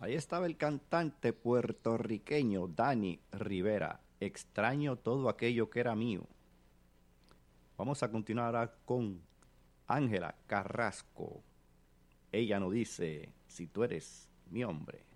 Ahí estaba el cantante puertorriqueño Dani Rivera. Extraño todo aquello que era mío. Vamos a continuar ahora con Ángela Carrasco. Ella nos dice, si tú eres mi hombre.